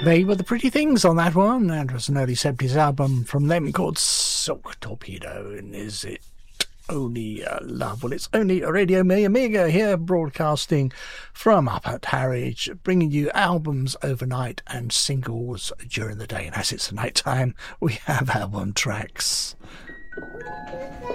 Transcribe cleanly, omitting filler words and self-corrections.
They were the Pretty Things on that one. That was an early 70s album from them called Silk Torpedo. And is it only love? Well, it's only Radio Me Amiga here, broadcasting from up at Harwich, bringing you albums overnight and singles during the day. And as it's night time, we have album tracks.